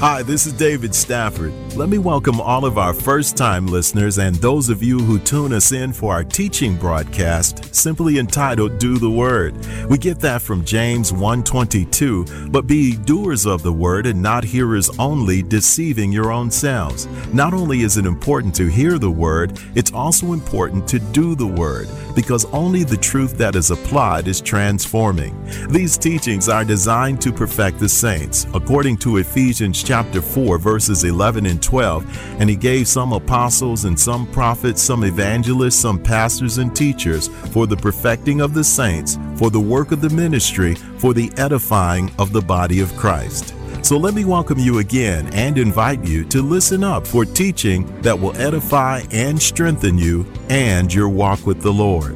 Hi, this is David Stafford. Let me welcome all of our first-time listeners and those of you who tune us in for our teaching broadcast, simply entitled Do the Word. We get that from James 1:22, but be doers of the word and not hearers only, deceiving your own selves. Not only is it important to hear the word, it's also important to do the word, because only the truth that is applied is transforming. These teachings are designed to perfect the saints, according to Ephesians chapter 4, verses 11 and 12, and he gave some apostles and some prophets, some evangelists, some pastors and teachers for the perfecting of the saints, for the work of the ministry, for the edifying of the body of Christ. So let me welcome you again and invite you to listen up for teaching that will edify and strengthen you and your walk with the Lord.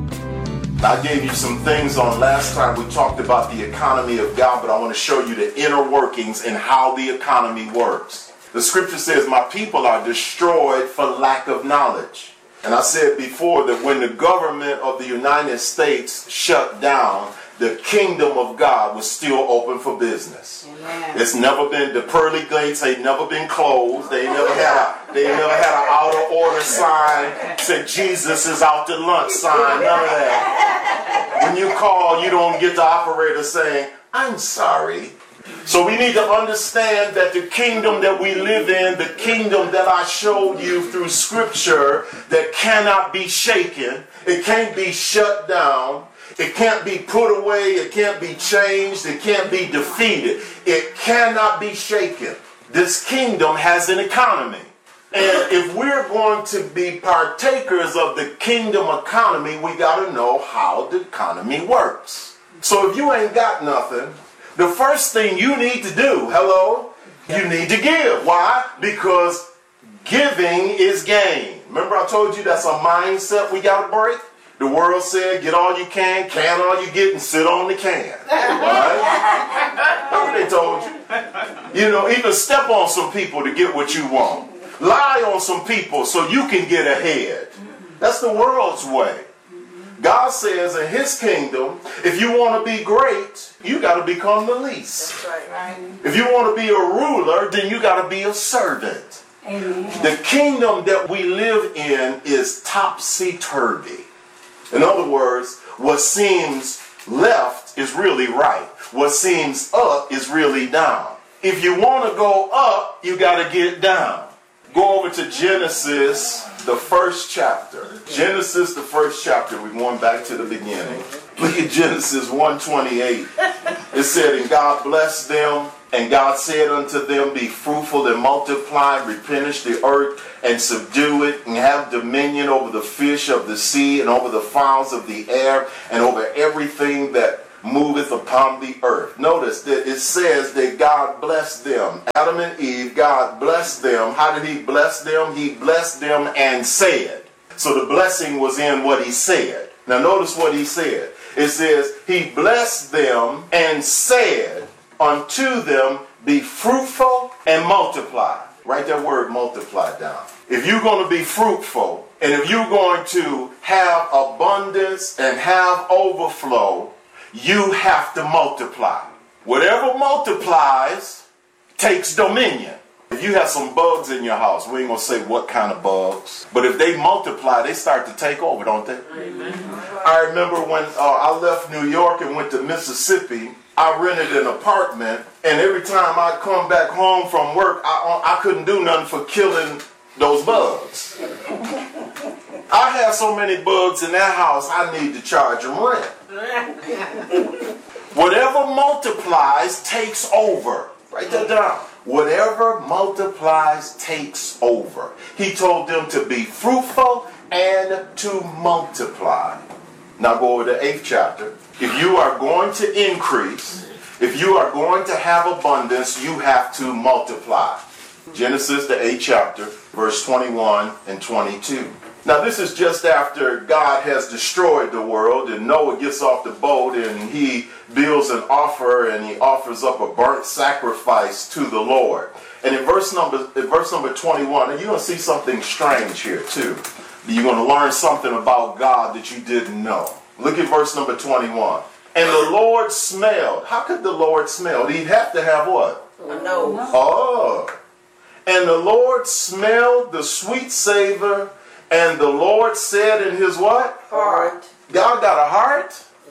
I gave you some things on last time. We talked about the economy of God, but I want to show you the inner workings and how the economy works. The scripture says, my people are destroyed for lack of knowledge. And I said before that when the government of the United States shut down, the kingdom of God was still open for business. Amen. It's never been, the pearly gates ain't never been closed. They never had an out of order sign, said Jesus is out to lunch sign, none of that. When you call, you don't get the operator saying, I'm sorry. So we need to understand that the kingdom that we live in, the kingdom that I showed you through scripture, that cannot be shaken, it can't be shut down, it can't be put away, it can't be changed, it can't be defeated. It cannot be shaken. This kingdom has an economy. And if we're going to be partakers of the kingdom economy, we got to know how the economy works. So if you ain't got nothing, the first thing you need to do, you need to give. Why? Because giving is gain. Remember I told you that's a mindset we got to break? The world said, get all you can all you get, and sit on the can. Right? That's what they told you. You know, even step on some people to get what you want. Lie on some people so you can get ahead. That's the world's way. God says in his kingdom, if you want to be great, you got to become the least. That's right. If you want to be a ruler, then you got to be a servant. Amen. The kingdom that we live in is topsy-turvy. In other words, what seems left is really right. What seems up is really down. If you want to go up, you got to get down. Go over to Genesis, the first chapter. Genesis, the first chapter. We're going back to the beginning. Look at Genesis 1:28. It said, and God blessed them, and God said unto them, be fruitful and multiply, replenish the earth, and subdue it, and have dominion over the fish of the sea, and over the fowls of the air, and over everything that moveth upon the earth. Notice that it says that God blessed them. Adam and Eve, God blessed them. How did he bless them? He blessed them and said. So the blessing was in what he said. Now notice what he said. It says, he blessed them and said unto them, be fruitful and multiply. Write that word multiply down. If you're going to be fruitful, and if you're going to have abundance and have overflow, you have to multiply. Whatever multiplies takes dominion. If you have some bugs in your house, we ain't going to say what kind of bugs, but if they multiply, they start to take over, don't they? Amen. I remember when I left New York and went to Mississippi, I rented an apartment, and every time I come back home from work, I couldn't do nothing for killing those bugs. I have so many bugs in that house, I need to charge them rent. Whatever multiplies takes over. Write that down. Whatever multiplies takes over. He told them to be fruitful and to multiply. Now go over to the 8th chapter. If you are going to increase, if you are going to have abundance, you have to multiply. Genesis, the 8th chapter, verse 21 and 22. Now this is just after God has destroyed the world, and Noah gets off the boat and he builds an altar and he offers up a burnt sacrifice to the Lord. And in verse number 21, and you're going to see something strange here too. You're going to learn something about God that you didn't know. Look at verse number 21. And the Lord smelled. How could the Lord smell? He'd have to have what? A nose. Oh. And the Lord smelled the sweet savor, and the Lord said in his what? Heart. God got a heart?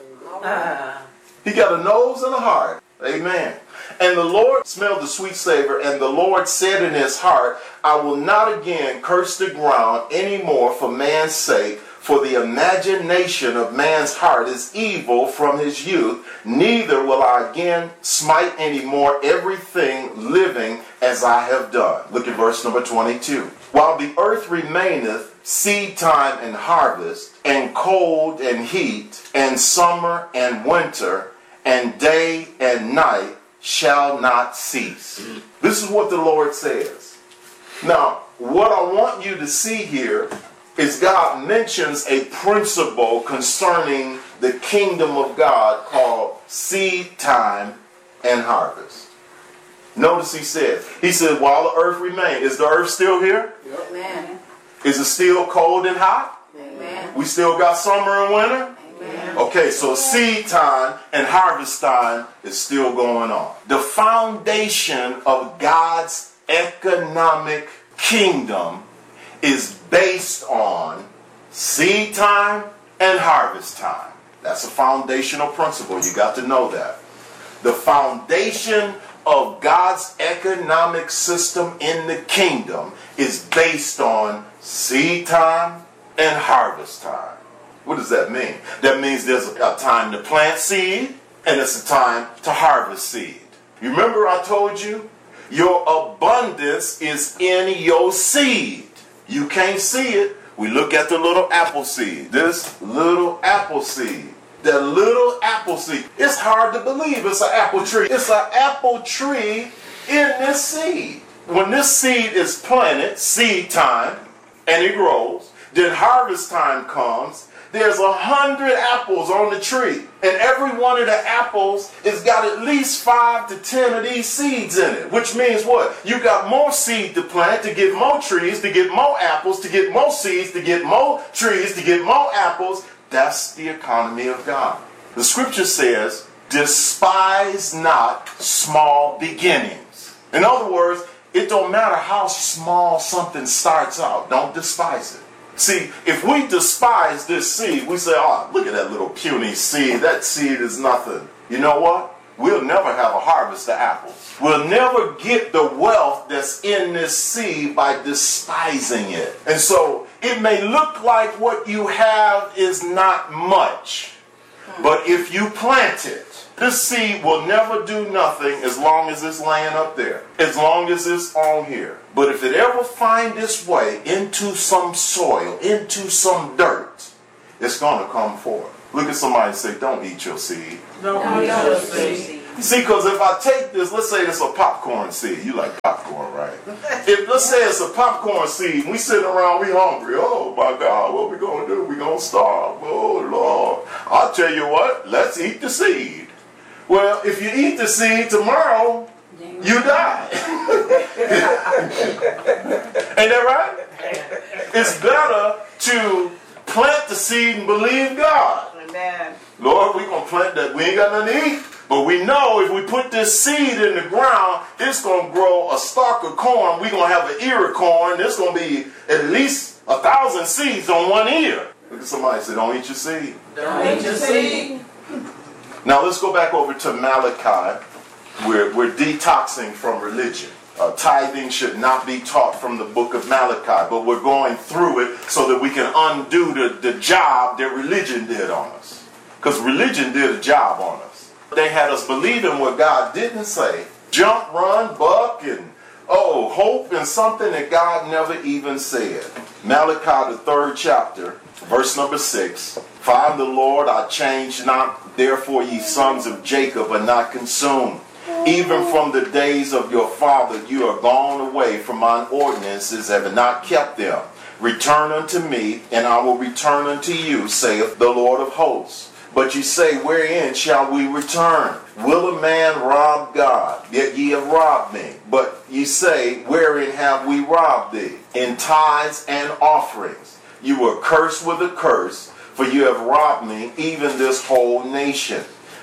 Ah. He got a nose and a heart. Amen. And the Lord smelled the sweet savor, and the Lord said in his heart, I will not again curse the ground any more for man's sake, for the imagination of man's heart is evil from his youth, neither will I again smite any more everything living as I have done. Look at verse number 22. While the earth remaineth, seed time and harvest, and cold and heat, and summer and winter, and day and night shall not cease. This is what the Lord says. Now, what I want you to see here is God mentions a principle concerning the kingdom of God called seed time and harvest. Notice he said, while the earth remains, is the earth still here? Amen. Is it still cold and hot? Amen. We still got summer and winter? Amen. Okay, so seed time and harvest time is still going on. The foundation of God's economic kingdom is based on seed time and harvest time. That's a foundational principle. You got to know that. The foundation of God's economic system in the kingdom is based on seed time and harvest time. What does that mean? That means there's a time to plant seed and it's a time to harvest seed. You remember I told you? Your abundance is in your seed. You can't see it. We look at the little apple seed. This little apple seed. That little apple seed. It's hard to believe it's an apple tree. It's an apple tree in this seed. When this seed is planted, seed time, and it grows, then harvest time comes. There's 100 apples on the tree. And every one of the apples has got at least 5 to 10 of these seeds in it. Which means what? You got more seed to plant to get more trees, to get more apples, to get more seeds, to get more trees, to get more apples. That's the economy of God. The scripture says, despise not small beginnings. In other words, it don't matter how small something starts out. Don't despise it. See, if we despise this seed, we say, oh, look at that little puny seed. That seed is nothing. You know what? We'll never have a harvest of apples. We'll never get the wealth that's in this seed by despising it. And so it may look like what you have is not much. But if you plant it, this seed will never do nothing as long as it's laying up there, as long as it's on here. But if it ever finds its way into some soil, into some dirt, it's going to come forth. Look at somebody and say, don't eat your seed. Don't eat your seed. See, because if I take this, let's say it's a popcorn seed. You like popcorn, right? If let's say it's a popcorn seed, and we sitting around, we hungry. Oh my God, what we going to do? We going to starve. Oh Lord. I'll tell you what, let's eat the seed. Well, if you eat the seed tomorrow, you die. Ain't that right? It's better to plant the seed and believe God. Amen. Lord, we're going to plant that. We ain't got nothing to eat. But we know if we put this seed in the ground, it's going to grow a stalk of corn. We're going to have an ear of corn. There's going to be at least 1,000 seeds on one ear. Look at somebody say, don't eat your seed. Don't eat your seed. Now let's go back over to Malachi. We're detoxing from religion. Tithing should not be taught from the book of Malachi, but we're going through it so that we can undo the job that religion did on us. Because religion did a job on us. They had us believing what God didn't say. Jump, run, buck, and hope in something that God never even said. Malachi, the 3rd chapter, verse number 6. For I am the Lord, I change not, therefore ye sons of Jacob are not consumed. Even from the days of your father you are gone away from mine ordinances, have not kept them. Return unto me, and I will return unto you, saith the Lord of hosts. But ye say, wherein shall we return? Will a man rob God? Yet ye have robbed me. But ye say, wherein have we robbed thee? In tithes and offerings. You were cursed with a curse, for you have robbed me, even this whole nation.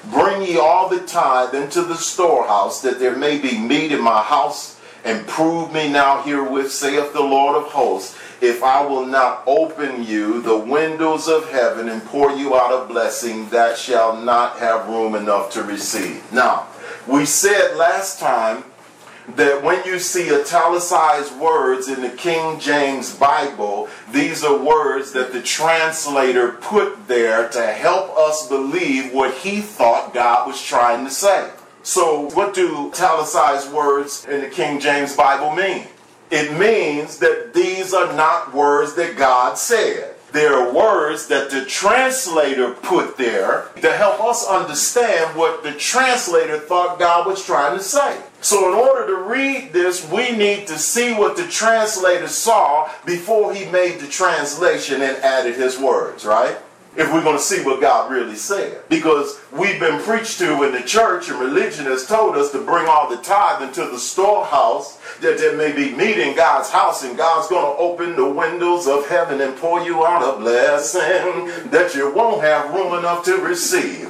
Bring ye all the tithe into the storehouse, that there may be meat in my house, and prove me now herewith, saith the Lord of hosts, if I will not open you the windows of heaven and pour you out a blessing that shall not have room enough to receive. Now, we said last time that when you see italicized words in the King James Bible, these are words that the translator put there to help us believe what he thought God was trying to say. So what do italicized words in the King James Bible mean? It means that these are not words that God said. They are words that the translator put there to help us understand what the translator thought God was trying to say. So in order to read this, we need to see what the translator saw before he made the translation and added his words, right? If we're going to see what God really said. Because we've been preached to in the church, and religion has told us to bring all the tithe into the storehouse, that there may be meat in God's house, and God's going to open the windows of heaven and pour you out a blessing that you won't have room enough to receive.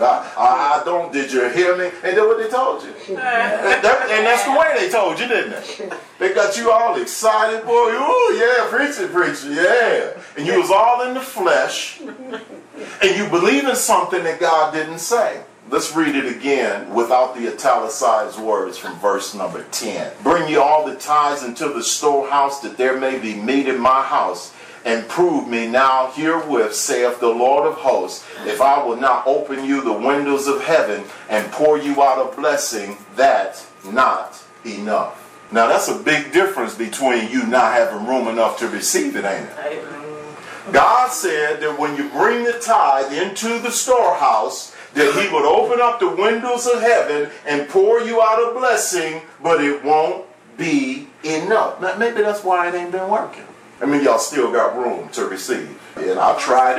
Did you hear me? Ain't that what they told you? And that's the way they told you, didn't they? They got you all excited, boy. Ooh, yeah, preacher, yeah. And you was all in the flesh. And you believe in something that God didn't say. Let's read it again without the italicized words from verse number 10. Bring ye all the tithes into the storehouse, that there may be meat in my house, and prove me now herewith, saith the Lord of hosts, if I will not open you the windows of heaven and pour you out a blessing, that not enough. Now that's a big difference between you not having room enough to receive it, ain't it? God said that when you bring the tithe into the storehouse, that he would open up the windows of heaven and pour you out a blessing, but it won't be enough. Now, maybe that's why it ain't been working. I mean, y'all still got room to receive. And I've tried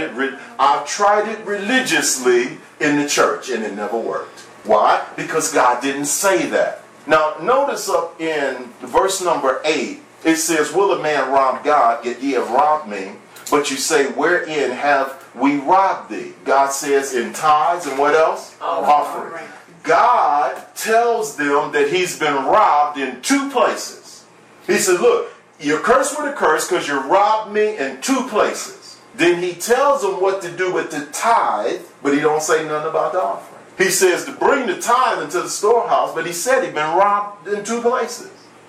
it religiously in the church, and it never worked. Why? Because God didn't say that. Now, notice up in verse number 8, it says, will a man rob God, yet ye have robbed me? But you say, wherein have we robbed thee? God says in tithes, and what else? Offering. God tells them that he's been robbed in two places. He said, look, you're cursed with a curse because you robbed me in two places. Then he tells them what to do with the tithe, but he don't say nothing about the offering. He says to bring the tithe into the storehouse, but he said he'd been robbed in two places.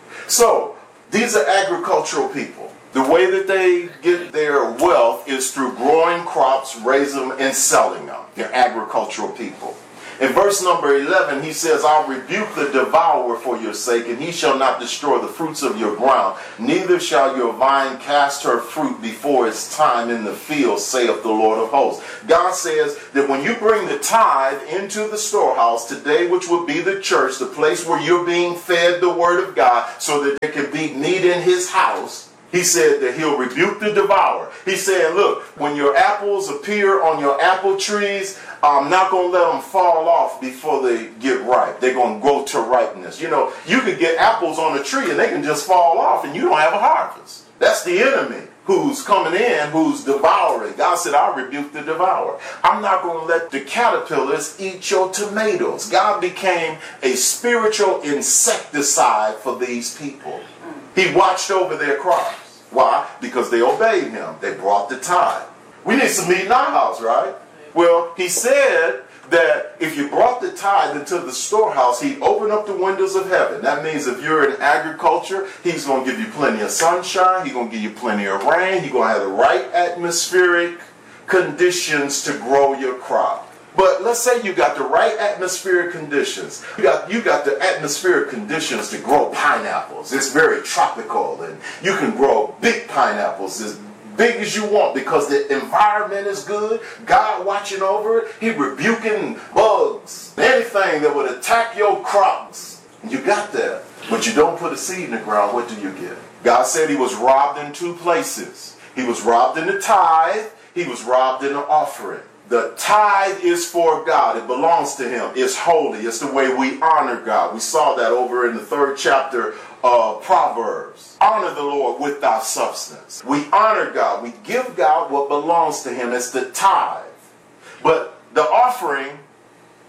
So, these are agricultural people. The way that they get their wealth is through growing crops, raising them, and selling them. They're agricultural people. In verse number 11, he says, I'll rebuke the devourer for your sake, and he shall not destroy the fruits of your ground. Neither shall your vine cast her fruit before its time in the field, saith the Lord of hosts. God says that when you bring the tithe into the storehouse today, which would be the church, the place where you're being fed the word of God, so that there can be meat in his house, he said that he'll rebuke the devourer. He said, look, when your apples appear on your apple trees, I'm not going to let them fall off before they get ripe. They're going to grow to ripeness. You know, you can get apples on a tree and they can just fall off and you don't have a harvest. That's the enemy who's coming in, who's devouring. God said, I'll rebuke the devourer. I'm not going to let the caterpillars eat your tomatoes. God became a spiritual insecticide for these people. He watched over their crops. Why? Because they obeyed him. They brought the tithe. We need some meat in our house, right? Well, he said that if you brought the tithe into the storehouse, he'd open up the windows of heaven. That means if you're in agriculture, he's going to give you plenty of sunshine. He's going to give you plenty of rain. He's going to have the right atmospheric conditions to grow your crop. But let's say you got the right atmospheric conditions. You got the atmospheric conditions to grow pineapples. It's very tropical, and you can grow big pineapples as big as you want because the environment is good. God watching over it. He rebuking bugs, anything that would attack your crops. You got that. But you don't put a seed in the ground, what do you get? God said he was robbed in two places. He was robbed in the tithe. He was robbed in the offering. The tithe is for God. It belongs to him. It's holy. It's the way we honor God. We saw that over in the 3rd chapter of Proverbs. Honor the Lord with thy substance. We honor God. We give God what belongs to him. It's the tithe. But the offering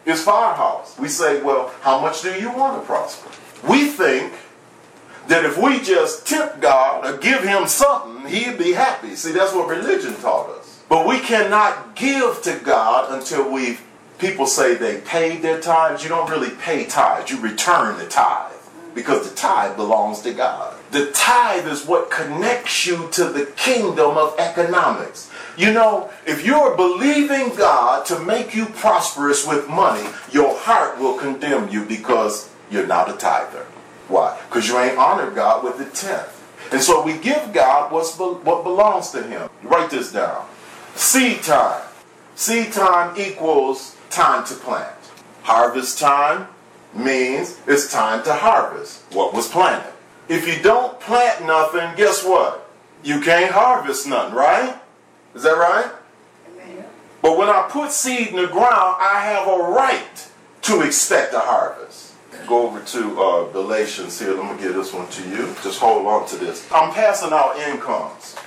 is for our house. We say, well, how much do you want to prosper? We think that if we just tip God or give him something, he'd be happy. See, that's what religion taught us. But we cannot give to God until people say they paid their tithes. You don't really pay tithes. You return the tithe because the tithe belongs to God. The tithe is what connects you to the kingdom of economics. You know, if you're believing God to make you prosperous with money, your heart will condemn you because you're not a tither. Why? Because you ain't honored God with the tenth. And so we give God what belongs to him. Write this down. Seed time. Seed time equals time to plant. Harvest time means it's time to harvest what was planted. If you don't plant nothing, guess what? You can't harvest nothing, right? Is that right? Amen. But when I put seed in the ground, I have a right to expect a harvest. Go over to Galatians here. Let me give this one to you. Just hold on to this. I'm passing out incomes.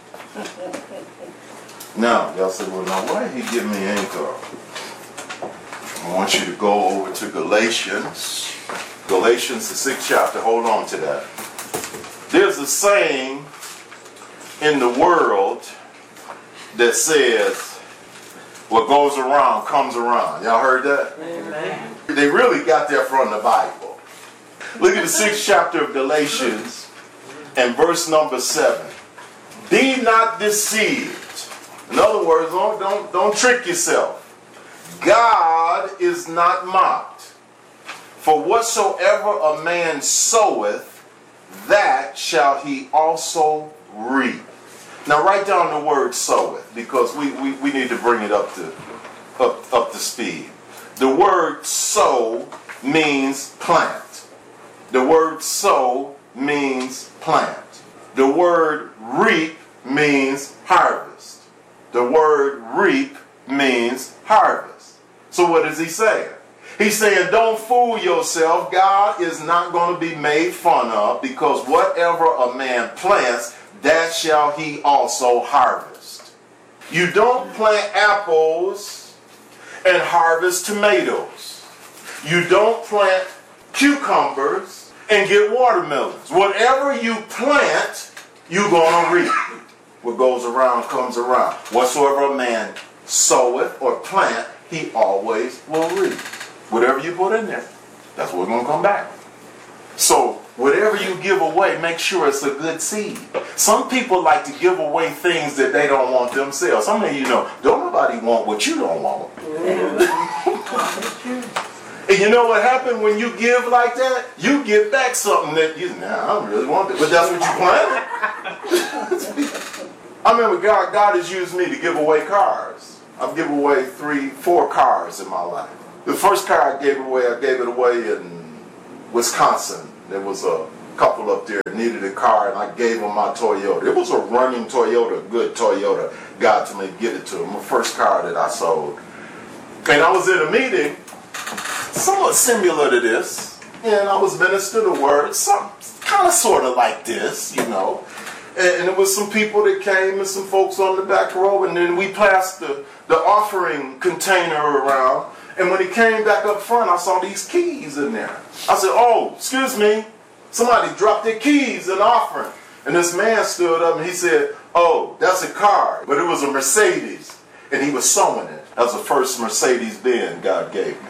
Now, y'all say, well, now why did he give me income? I want you to go over to Galatians. Galatians, the 6th chapter. Hold on to that. There's a saying in the world that says, what goes around comes around. Y'all heard that? Amen. They really got that from the Bible. Look at the 6th chapter of Galatians and verse number 7. Be not deceived. In other words, don't trick yourself. God is not mocked. For whatsoever a man soweth, that shall he also reap. Now write down the word soweth, because we need to bring it up to speed. The word sow means plant. The word sow means plant. The word reap means harvest. The word reap means harvest. So what is he saying? He's saying, don't fool yourself. God is not going to be made fun of, because whatever a man plants, that shall he also harvest. You don't plant apples and harvest tomatoes. You don't plant cucumbers and get watermelons. Whatever you plant, you're going to reap. What goes around comes around. Whatsoever a man soweth or plant, he always will reap. Whatever you put in there, that's what's going to come back. So whatever you give away, make sure it's a good seed. Some people like to give away things that they don't want themselves. Some of you know, don't nobody want what you don't want. And you know what happened when you give like that? You get back something that I don't really want it. But that's what you planted. I remember God has used me to give away cars. I've given away 3-4 cars in my life. The first car I gave it away in Wisconsin. There was a couple up there that needed a car, and I gave them my Toyota. It was a running Toyota, a good Toyota. God told me to give it to them. My first car that I sold. And I was in a meeting, somewhat similar to this, and I was ministering the word, kind of sort of like this, you know. And there was some people that came and some folks on the back row, and then we passed the offering container around. And when he came back up front, I saw these keys in there. I said, oh, excuse me. Somebody dropped their keys in the offering. And this man stood up and he said, oh, that's a car. But it was a Mercedes. And he was sewing it. That was the first Mercedes-Benz God gave me.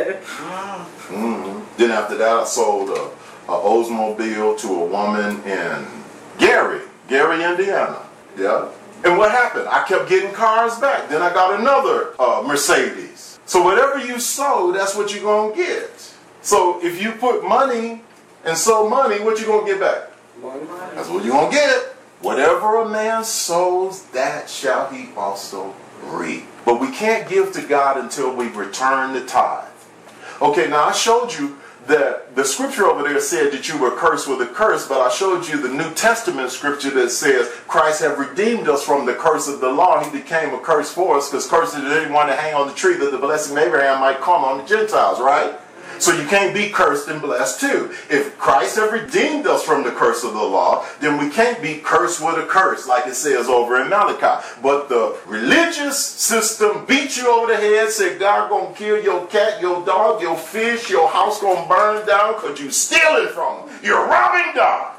Then after that, I sold a Oldsmobile to a woman in Gary, Indiana. Yeah. And what happened? I kept getting cars back. Then I got another Mercedes. So whatever you sow, that's what you're going to get. So if you put money and sow money, what you going to get back? Money. That's what you're going to get. Whatever a man sows, that shall he also reap. But we can't give to God until we return the tithe. Okay, now I showed you that the scripture over there said that you were cursed with a curse, but I showed you the New Testament scripture that says Christ have redeemed us from the curse of the law. He became a curse for us, because cursed is anyone to hang on the tree, that the blessing of Abraham might come on the Gentiles, right? So you can't be cursed and blessed too. If Christ have redeemed us from the curse of the law, then we can't be cursed with a curse like it says over in Malachi. But the religious system beat you over the head, said God gonna kill your cat, your dog, your fish, your house gonna burn down because you stealing from them. You're robbing God.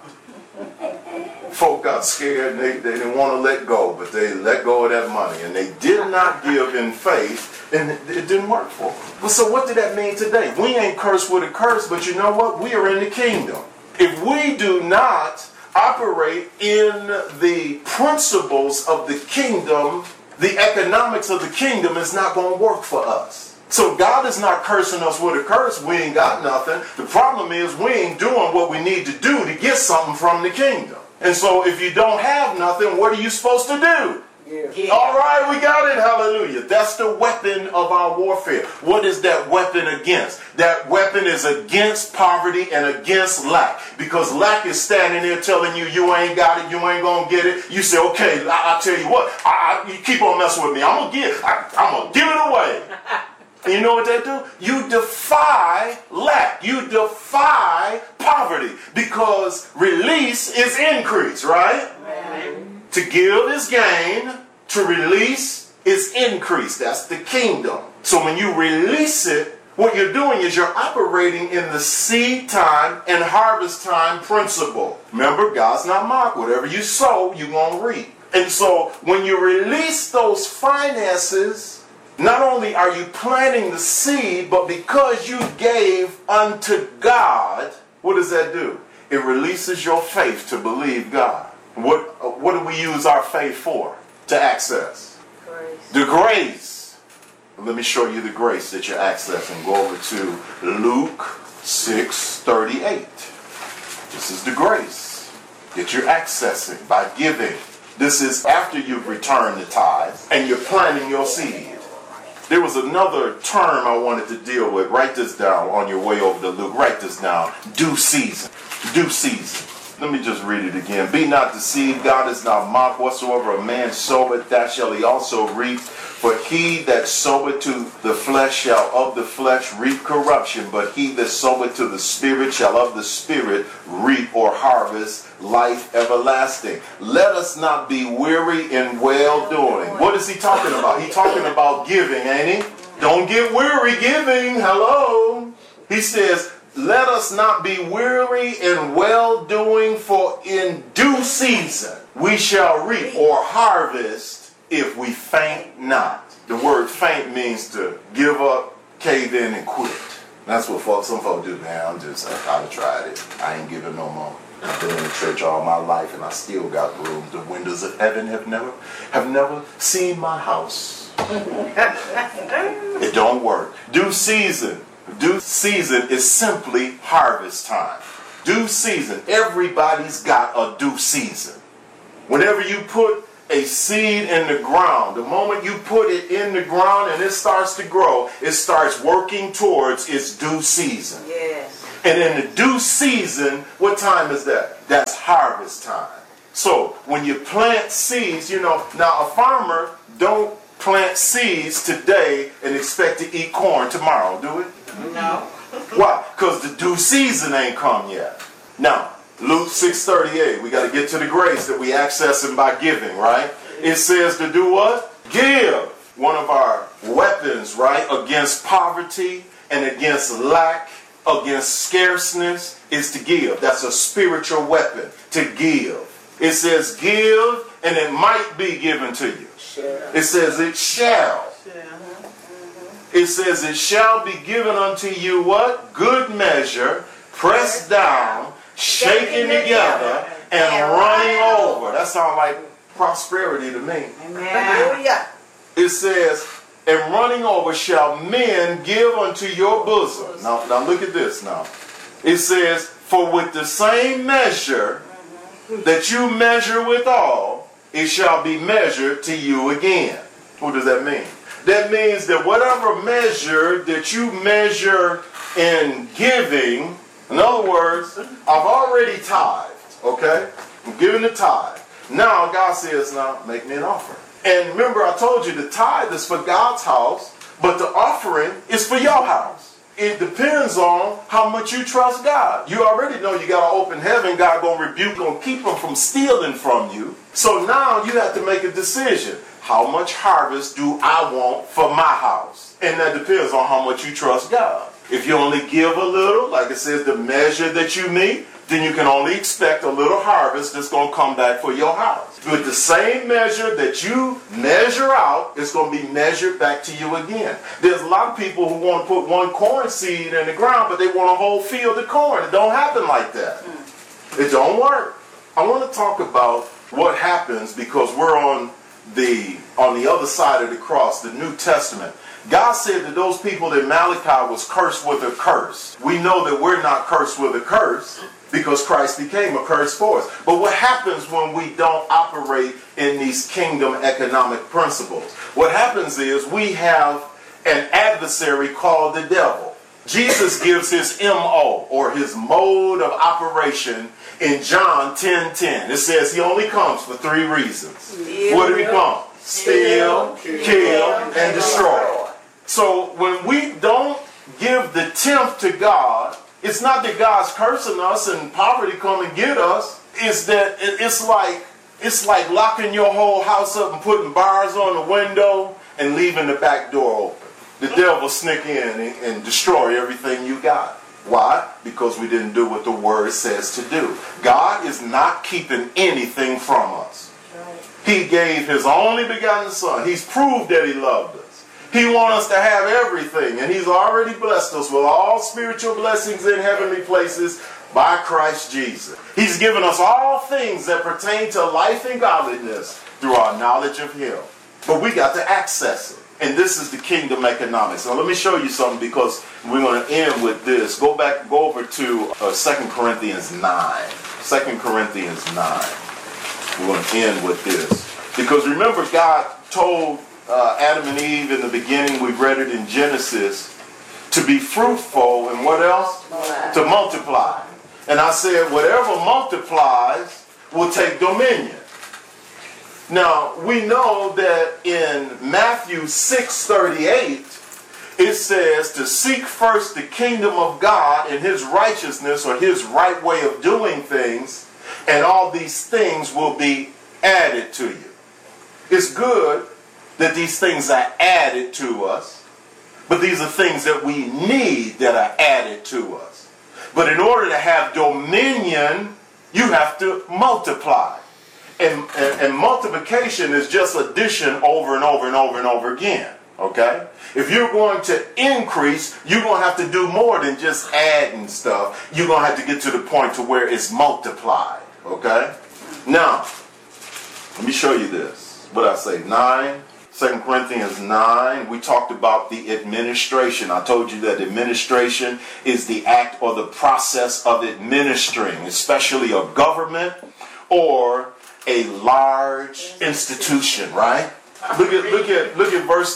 Folk got scared and they didn't want to let go, but they let go of that money and they did not give in faith, and it didn't work for them. Well, so what did that mean today? We ain't cursed with a curse, but you know what? We are in the kingdom. If we do not operate in the principles of the kingdom, the economics of the kingdom is not going to work for us. So God is not cursing us with a curse. We ain't got nothing. The problem is we ain't doing what we need to do to get something from the kingdom. And so if you don't have nothing, what are you supposed to do? Yeah. All right, we got it. Hallelujah. That's the weapon of our warfare. What is that weapon against? That weapon is against poverty and against lack. Because lack is standing there telling you, you ain't got it, you ain't going to get it. You say, okay, I'll tell you what, you keep on messing with me. I'm going to give it away. And you know what they do? You defy lack. You defy poverty. Because release is increase, right? Amen. To give is gain. To release is increase. That's the kingdom. So when you release it, what you're doing is you're operating in the seed time and harvest time principle. Remember, God's not mocked. Whatever you sow, you're going to reap. And so when you release those finances, not only are you planting the seed, but because you gave unto God, what does that do? It releases your faith to believe God. What do we use our faith for? To access? Grace. The grace. Let me show you the grace that you're accessing. Go over to Luke 6:38. This is the grace that you're accessing by giving. This is after you've returned the tithe and you're planting your seed. There was another term I wanted to deal with. Write this down on your way over to Luke. Write this down. Due season. Due season. Let me just read it again. Be not deceived. God is not mocked. Whatsoever a man soweth, that shall he also reap. For he that soweth to the flesh shall of the flesh reap corruption. But he that soweth to the Spirit shall of the Spirit reap or harvest life everlasting. Let us not be weary in well-doing. What is he talking about? He's talking about giving, ain't he? Don't get weary giving. Hello. He says, let us not be weary in well-doing, for in due season we shall reap or harvest if we faint not. The word faint means to give up, cave in, and quit. That's what some folks do. Man, I've tried it. I ain't giving no more. I've been in the church all my life and I still got rooms. The windows of heaven have never seen my house. It don't work. Due season. Due season is simply harvest time. Due season. Everybody's got a due season. Whenever you put a seed in the ground, the moment you put it in the ground and it starts to grow, it starts working towards its due season. Yes. And in the due season, what time is that? That's harvest time. So when you plant seeds, now a farmer don't plant seeds today and expect to eat corn tomorrow, do it? No. Why? Because the due season ain't come yet. Now, Luke 6:38, we got to get to the grace that we accessing by giving, right? It says to do what? Give. One of our weapons, right, against poverty and against lack, against scarceness, is to give. That's a spiritual weapon, to give. It says give, and it might be given to you. It says it shall. It says it shall be given unto you what? Good measure, pressed down, shaken together, and running over. That sounds like prosperity to me. Amen. It says, and running over shall men give unto your bosom. Now look at this now. It says, for with the same measure that you measure withal, it shall be measured to you again. What does that mean? That means that whatever measure that you measure in giving, in other words, I've already tithed, okay? I'm giving the tithe. Now God says, now make me an offering. And remember I told you the tithe is for God's house, but the offering is for your house. it depends on how much you trust God. You already know you got an open heaven. God going to rebuke, going to keep them from stealing from you. So now you have to make a decision. How much harvest do I want for my house? And that depends on how much you trust God. If you only give a little, like it says, the measure that you meet, then you can only expect a little harvest that's going to come back for your house. With the same measure that you measure out, it's going to be measured back to you again. There's a lot of people who want to put one corn seed in the ground, but they want a whole field of corn. It don't happen like that. It don't work. I want to talk about what happens because we're on the other side of the cross, the New Testament. God said that those people that Malachi was cursed with a curse. We know that we're not cursed with a curse because Christ became a curse for us. But what happens when we don't operate in these kingdom economic principles? What happens is we have an adversary called the devil. Jesus gives his MO, or his mode of operation, in John 10:10. It says he only comes for 3 reasons. What did he come? Steal, kill, and destroy. So when we don't give the tenth to God, it's not that God's cursing us and poverty come and get us. It's that it's like locking your whole house up and putting bars on the window and leaving the back door open. The devil sneak in and destroy everything you got. Why? Because we didn't do what the word says to do. God is not keeping anything from us. He gave his only begotten son. He's proved that he loved us. He wants us to have everything, and he's already blessed us with all spiritual blessings in heavenly places by Christ Jesus. He's given us all things that pertain to life and godliness through our knowledge of him. But we got to access it. And this is the kingdom economics. Now let me show you something because we're going to end with this. Go over to 2 Corinthians 9. 2 Corinthians 9. We're going to end with this. Because remember, God told Adam and Eve in the beginning, we read it in Genesis, to be fruitful and what else? To multiply. And I said, whatever multiplies will take dominion. Now, we know that in Matthew 6:38, it says to seek first the kingdom of God and his righteousness, or his right way of doing things, and all these things will be added to you. It's good that these things are added to us, but these are things that we need that are added to us. But in order to have dominion, you have to multiply. And multiplication is just addition over and over and over and over again. Okay? If you're going to increase, you're going to have to do more than just adding stuff. You're going to have to get to the point to where it's multiplied. Okay? Now, let me show you this. What did I say? 2 Corinthians 9, we talked about the administration. I told you that administration is the act or the process of administering, especially a government or a large institution, right? Look at verse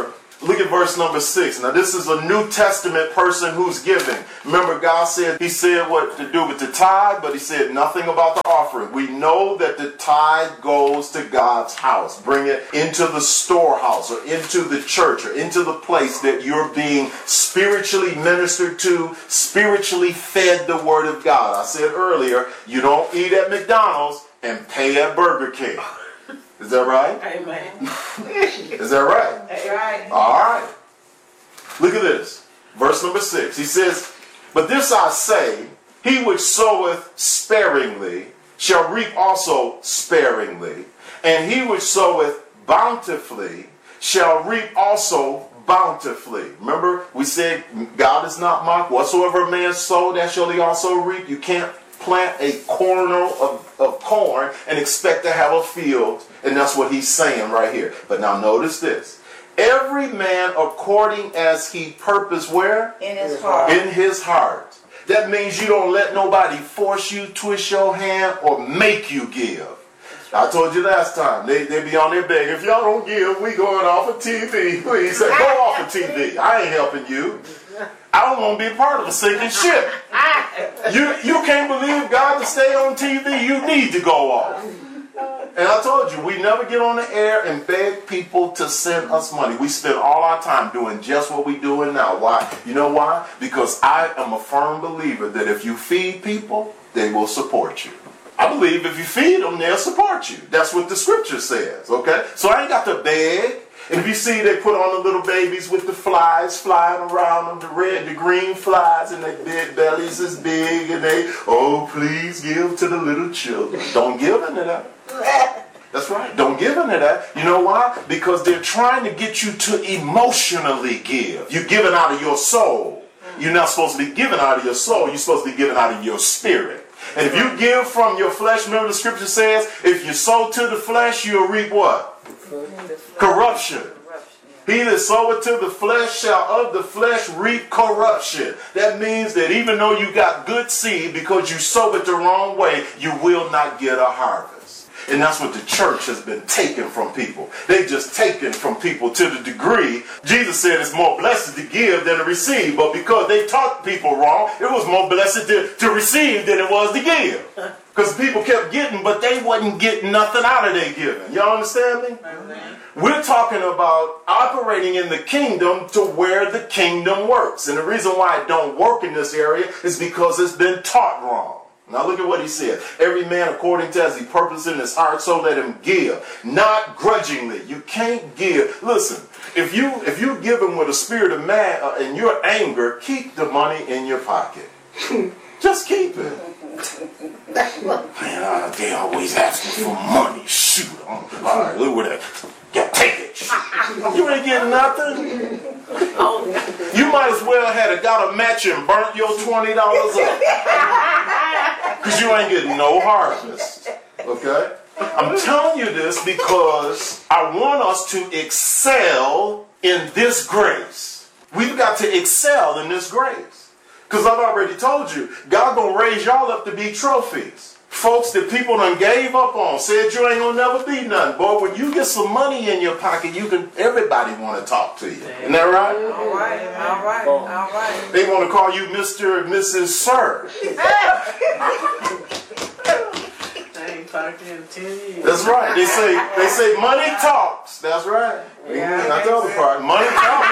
number 6. Now this is a New Testament person who's giving. Remember, God said, he said what to do with the tithe, but he said nothing about the offering. We know that the tithe goes to God's house. Bring it into the storehouse or into the church or into the place that you're being spiritually ministered to, spiritually fed the word of God. I said earlier, you don't eat at McDonald's and pay at Burger King. Is that right? Amen. Is that right? That's right. All right. Look at this. Verse number 6. He says, but this I say, he which soweth sparingly shall reap also sparingly, and he which soweth bountifully shall reap also bountifully. Remember, we said God is not mocked. Whatsoever a man sow, that shall he also reap. You can't plant a kernel of corn and expect to have a field. And that's what he's saying right here. But now notice this. Every man according as he purposed where? In his heart. In his heart. That means you don't let nobody force you, twist your hand, or make you give. I told you last time, they be on their beg. If y'all don't give, we going off of TV. Please say, go off of TV. I ain't helping you. I don't want to be a part of a sinking ship. You can't believe God to stay on TV. You need to go off. And I told you, we never get on the air and beg people to send us money. We spend all our time doing just what we're doing now. Why? You know why? Because I am a firm believer that if you feed people, they will support you. I believe if you feed them, they'll support you. That's what the scripture says, okay? So I ain't got to beg. And if you see, they put on the little babies with the flies flying around them, the red, the green flies, and their big bellies is big, and they, oh, please give to the little children. Don't give into that. That's right. Don't give into that. You know why? Because they're trying to get you to emotionally give. You're giving out of your soul. You're not supposed to be giving out of your soul. You're supposed to be giving out of your spirit. And if you give from your flesh, remember the scripture says, if you sow to the flesh, you'll reap what? Corruption. He that soweth to the flesh shall of the flesh reap corruption. That means that even though you got good seed, because you sow it the wrong way, you will not get a harvest. And that's what the church has been taking from people. They just taken from people to the degree. Jesus said it's more blessed to give than to receive. But because they taught people wrong, it was more blessed to receive than it was to give. Because people kept getting, but they wasn't getting nothing out of their giving. Y'all understand me? Amen. We're talking about operating in the kingdom to where the kingdom works. And the reason why it don't work in this area is because it's been taught wrong. Now look at what he said. Every man according to as he purpose in his heart, so let him give. Not grudgingly. You can't give. Listen, if you give him with a spirit of mad and your anger, keep the money in your pocket. Just keep it. Man, they always asking for money. Shoot. All right, look at that. Yeah, take it. You ain't getting nothing. You might as well have got a match and burnt your $20 up. Because you ain't getting no harvest. Okay? I'm telling you this because I want us to excel in this grace. We've got to excel in this grace. Because I've already told you, God gonna raise y'all up to be trophies. Folks that people done gave up on, said you ain't gonna never be nothing. Boy, when you get some money in your pocket, everybody want to talk to you. Isn't that right? All right, all right, all right. They want to call you Mr. and Mrs. Sir. I ain't talked in 10 years. That's right. They say money talks. That's right. Yeah, That's the other part. Money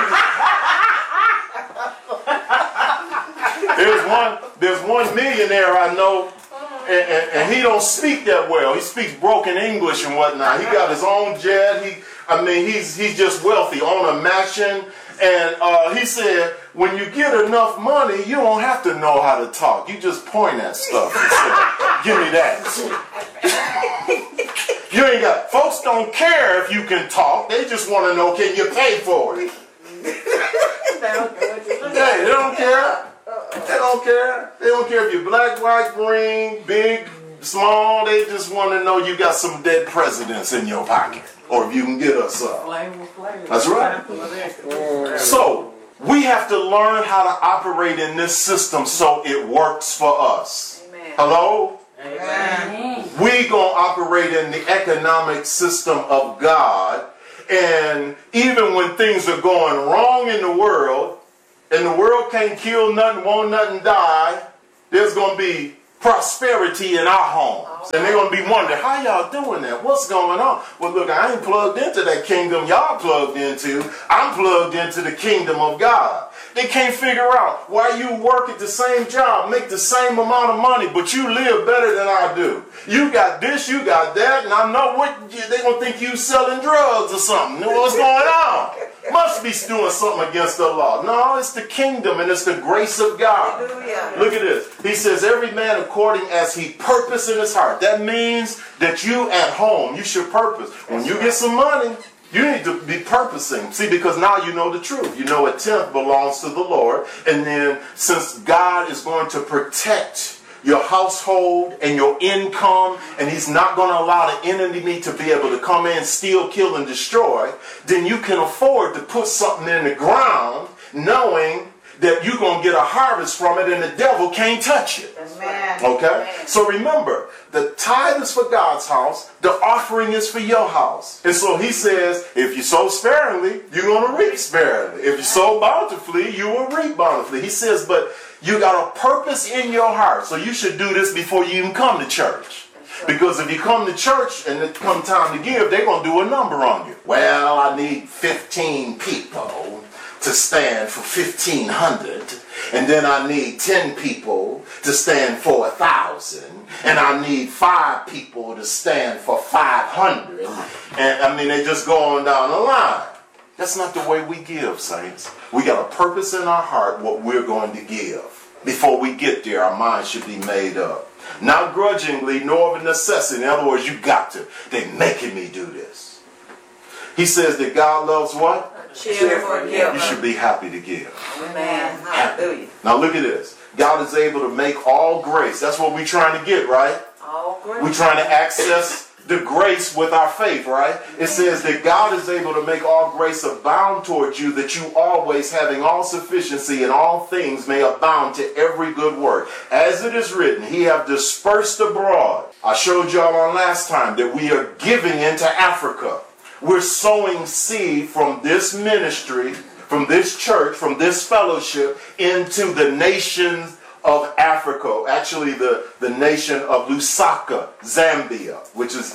talks. There's one millionaire I know. And he don't speak that well. He speaks broken English and whatnot. He got his own jet. He's just wealthy, on a mansion. And he said, when you get enough money, you don't have to know how to talk. You just point at stuff and say, give me that. You ain't got. Folks don't care if you can talk. They just want to know, can you pay for it? Hey, they don't care. They don't care. They don't care if you're black, white, green, big, small. They just want to know you got some dead presidents in your pocket. Or if you can get us up. That's right. So, we have to learn how to operate in this system so it works for us. Amen. Hello? Amen. We gonna operate in the economic system of God. And even when things are going wrong in the world, and the world can't kill nothing, won't nothing die, there's going to be prosperity in our homes. And they're going to be wondering, how y'all doing that? What's going on? Well, look, I ain't plugged into that kingdom y'all plugged into. I'm plugged into the kingdom of God. They can't figure out why you work at the same job, make the same amount of money, but you live better than I do. You got this, you got that, and I know what they're going to think you selling drugs or something. What's going on? Must be doing something against the law. No, it's the kingdom and it's the grace of God. Hallelujah. Look at this. He says, every man according as he purpose in his heart. That means that you at home, you should purpose. When you get some money, you need to be purposing. See, because now you know the truth. You know a tenth belongs to the Lord. And then since God is going to protect your household and your income, and he's not going to allow the enemy to be able to come in, steal, kill, and destroy, then you can afford to put something in the ground knowing that you're going to get a harvest from it and the devil can't touch it. Amen. Okay? Amen. So remember, the tithe is for God's house, the offering is for your house. And so he says, if you sow sparingly, you're going to reap sparingly. If you sow bountifully, you will reap bountifully. He says, but you got a purpose in your heart. So you should do this before you even come to church. Because if you come to church and it come time to give, they're going to do a number on you. Well, I need 15 people to stand for 1,500. And then I need 10 people to stand for 1,000. And I need 5 people to stand for 500. And I mean, they just go on down the line. That's not the way we give, saints. We got a purpose in our heart what we're going to give. Before we get there, our mind should be made up. Not grudgingly, nor of necessity. In other words, you got to. They're making me do this. He says that God loves what? Cheerful giver. You should be happy to give. Amen. Hallelujah. Now look at this. God is able to make all grace. That's what we're trying to get, right? All grace. We're trying to access the grace with our faith, right? It says that God is able to make all grace abound towards you, that you always, having all sufficiency in all things, may abound to every good work. As it is written, he have dispersed abroad. I showed y'all on last time that we are giving into Africa. We're sowing seed from this ministry, from this church, from this fellowship into the nations of Africa, actually the nation of Lusaka, Zambia, which is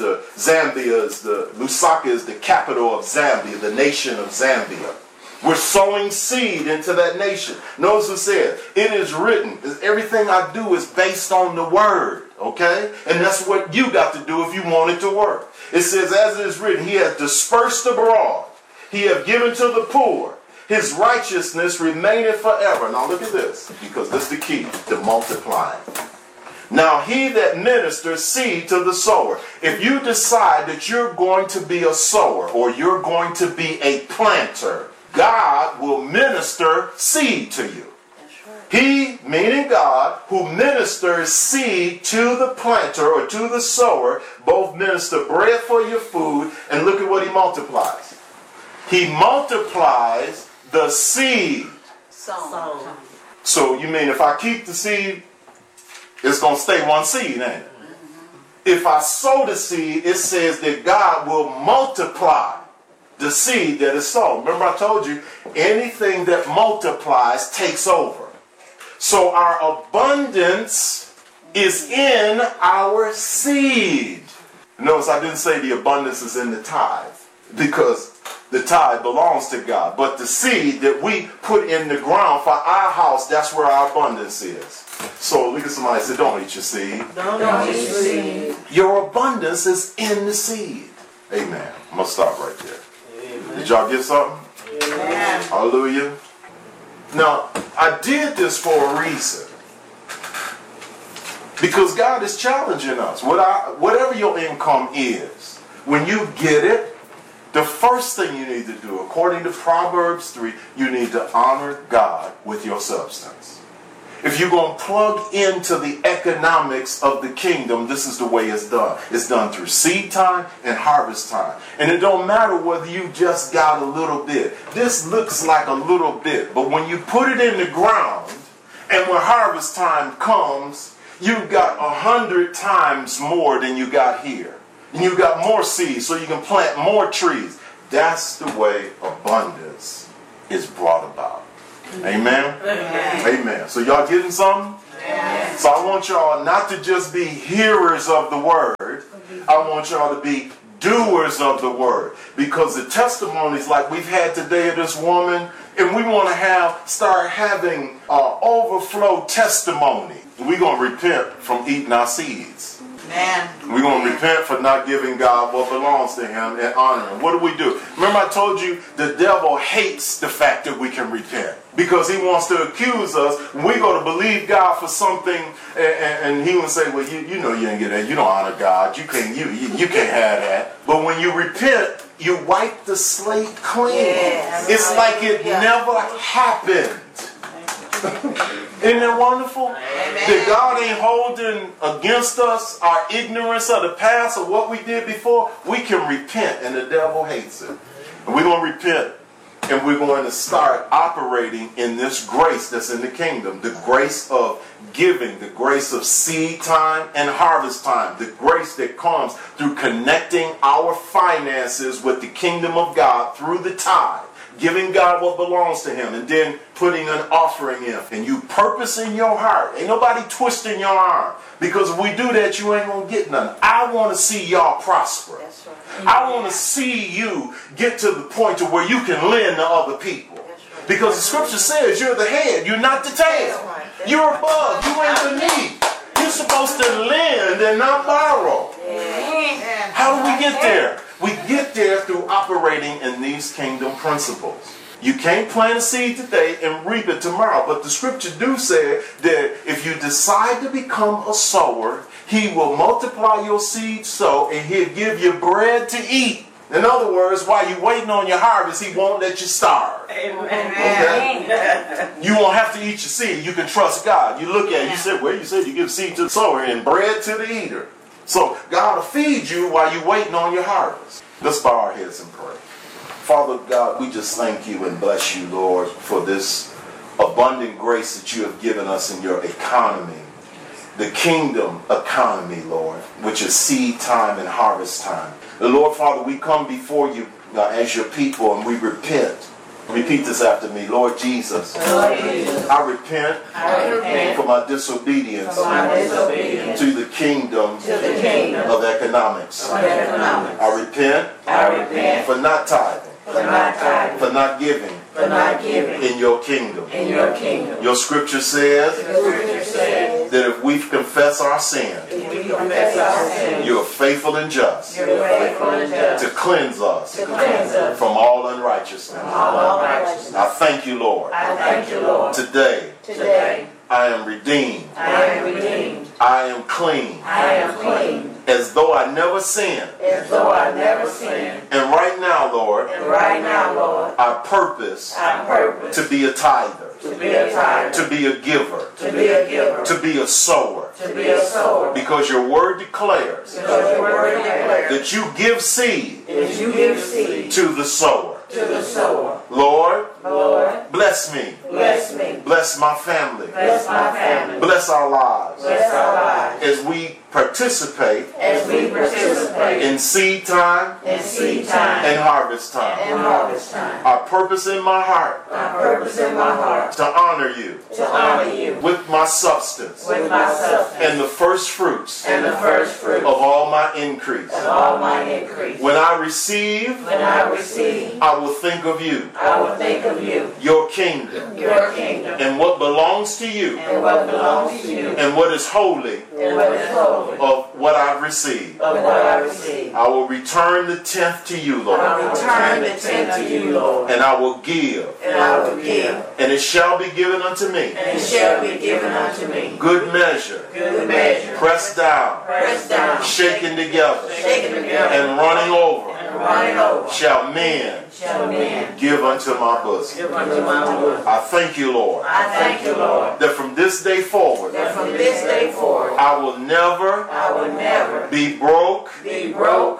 Lusaka is the capital of Zambia, the nation of Zambia. We're sowing seed into that nation. Notice it says, it is written, everything I do is based on the word, okay? And that's what you got to do if you want it to work. It says, as it is written, he has dispersed abroad, he hath given to the poor, his righteousness remaineth forever. Now look at this, because this is the key to multiplying. Now he that ministers seed to the sower. If you decide that you're going to be a sower or you're going to be a planter, God will minister seed to you. He, meaning God, who ministers seed to the planter or to the sower, both minister bread for your food, and look at what he multiplies. He multiplies the seed. So you mean if I keep the seed, it's going to stay one seed, ain't it? If I sow the seed, it says that God will multiply the seed that is sown. Remember I told you, anything that multiplies takes over. So our abundance is in our seed. Notice I didn't say the abundance is in the tithe, because the tithe belongs to God. But the seed that we put in the ground for our house, that's where our abundance is. So look at somebody and say, don't eat your seed. Don't eat your seed. Your abundance is in the seed. Amen. I'm going to stop right there. Amen. Did y'all get something? Amen. Hallelujah. Now, I did this for a reason. Because God is challenging us. Whatever your income is, when you get it, the first thing you need to do, according to Proverbs 3, you need to honor God with your substance. If you're going to plug into the economics of the kingdom, this is the way it's done. It's done through seed time and harvest time. And it don't matter whether you just got a little bit. This looks like a little bit, but when you put it in the ground, and when harvest time comes, you've got 100 times more than you got here. And you got more seeds, so you can plant more trees. That's the way abundance is brought about. Amen? Amen. Amen. So y'all getting something? Amen. So I want y'all not to just be hearers of the word. I want y'all to be doers of the word. Because the testimonies like we've had today of this woman, and we want to start having overflow testimony. We're going to repent from eating our seeds. Amen. We're going to repent for not giving God what belongs to him and honor him. What do? Remember I told you the devil hates the fact that we can repent. Because he wants to accuse us. We go to believe God for something, and he will say, well, you know you didn't get that. You don't honor God. You can't have that. But when you repent, you wipe the slate clean. Yes. It's like it never happened. Isn't that wonderful? Amen. That God ain't holding against us our ignorance of the past or what we did before. We can repent, and the devil hates it. And we're going to repent, and we're going to start operating in this grace that's in the kingdom. The grace of giving, the grace of seed time and harvest time. The grace that comes through connecting our finances with the kingdom of God through the tithe. giving God what belongs to him, and then putting an offering in. And you purpose in your heart. Ain't nobody twisting your arm. Because if we do that, you ain't going to get nothing. I want to see y'all prosper. That's right. I want to see you get to the point to where you can lend to other people. Right. Because the scripture says you're the head, you're not the tail. That's right. You're above, you ain't beneath. You're supposed to lend and not borrow. Amen. How do we get there? We get there through operating in these kingdom principles. You can't plant a seed today and reap it tomorrow. But the scripture do say that if you decide to become a sower, he will multiply your seed sow and he'll give you bread to eat. In other words, while you're waiting on your harvest, he won't let you starve. Amen. Okay? You won't have to eat your seed. You can trust God. You look at it, you say, well, you said you give seed to the sower and bread to the eater. So God will feed you while you're waiting on your harvest. Let's bow our heads and pray. Father God, we just thank you and bless you, Lord, for this abundant grace that you have given us in your economy, the kingdom economy, Lord, which is seed time and harvest time. Lord, Father, we come before you as your people and we repent. Repeat this after me. Lord Jesus, Lord Jesus, I repent for my disobedience to the kingdom of economics. I repent for not tithing, for not giving in your kingdom. Your scripture says that if we confess our sin, you are faithful and just to cleanse us from all unrighteousness. I thank you, Lord. Today I am redeemed. I am clean. As though I never sinned. And right now, Lord, I purpose to be a tither, to be a giver, to be a sower. Because your word declares that you give seed to the sower. Lord, bless me. Bless my family. Bless our lives. As we participate in seed time and harvest time. I purpose in my heart to honor you with my substance and the first fruits of all my increase. When I receive, I will think of you, your kingdom, and what belongs to you, and what is holy of what I've received. I will return the tenth to you, Lord. And I will give. And it shall be given unto me. Good measure. Pressed down. Shaken together. And running over. Shall men give unto my bosom. I thank you, Lord. That from this day forward, I will never be broke